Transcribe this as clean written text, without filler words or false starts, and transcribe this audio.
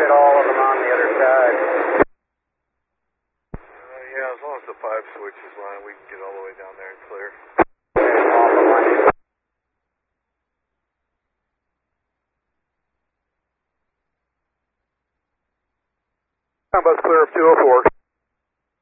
get all of them on the other side. Yeah, as long as the 5 switch is line, we can get all the way down there and clear. Off the line. Bus clear of 204.